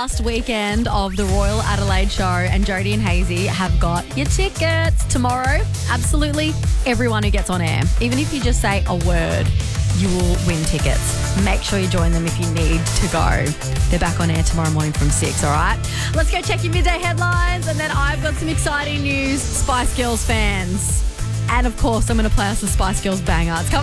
last weekend of the Royal Adelaide Show, and Jodie and Hazy have got your tickets. Tomorrow, absolutely everyone who gets on air, even if you just say a word, you will win tickets. Make sure you join them if you need to go. They're back on air tomorrow morning from 6, all right? Let's go check your midday headlines, and then I've got some exciting news, Spice Girls fans. And, of course, I'm going to play us a Spice Girls banger. It's coming